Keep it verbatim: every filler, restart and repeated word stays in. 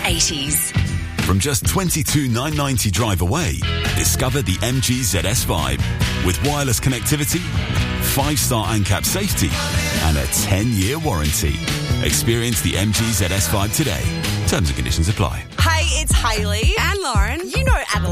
eighties. From just twenty-two thousand nine hundred ninety drive away, discover the M G Z S Vibe. With wireless connectivity, five-star ANCAP safety, and a ten-year warranty. Experience the M G Z S Vibe today. Terms and conditions apply. Hey, it's Hayley And Lauren. You know Adelaide.